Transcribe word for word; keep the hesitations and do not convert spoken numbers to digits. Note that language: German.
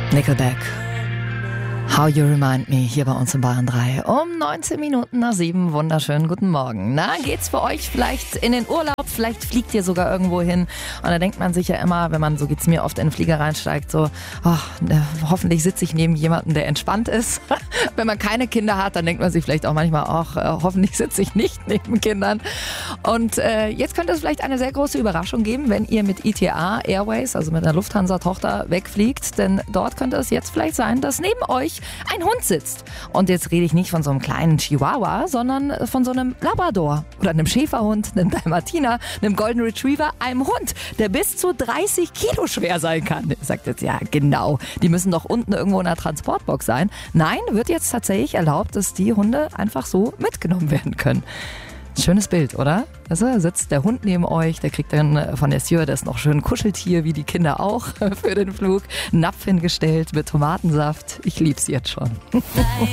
Nickelback. How You Remind Me, hier bei uns in Bayern drei. Um neunzehn Minuten nach sieben. Wunderschönen guten Morgen. Na, geht's für euch vielleicht in den Urlaub? Vielleicht fliegt ihr sogar irgendwo hin. Und da denkt man sich ja immer, wenn man, so geht's mir, oft in den Flieger reinsteigt, so, ach, ne, hoffentlich sitze ich neben jemandem, der entspannt ist. Wenn man keine Kinder hat, dann denkt man sich vielleicht auch manchmal, ach, äh, hoffentlich sitze ich nicht neben Kindern. Und äh, jetzt könnte es vielleicht eine sehr große Überraschung geben, wenn ihr mit I T A Airways, also mit einer Lufthansa-Tochter, wegfliegt. Denn dort könnte es jetzt vielleicht sein, dass neben euch ein Hund sitzt. Und jetzt rede ich nicht von so einem kleinen Chihuahua, sondern von so einem Labrador oder einem Schäferhund, einem Dalmatiner, einem Golden Retriever, einem Hund, der bis zu dreißig Kilo schwer sein kann. Ihr sagt jetzt, ja genau, die müssen doch unten irgendwo in einer Transportbox sein. Nein, wird jetzt tatsächlich erlaubt, dass die Hunde einfach so mitgenommen werden können. Schönes Bild, oder? Also da sitzt der Hund neben euch, der kriegt dann von der Stewardess noch schön Kuscheltier, wie die Kinder auch, für den Flug. Napf hingestellt mit Tomatensaft. Ich lieb's jetzt schon.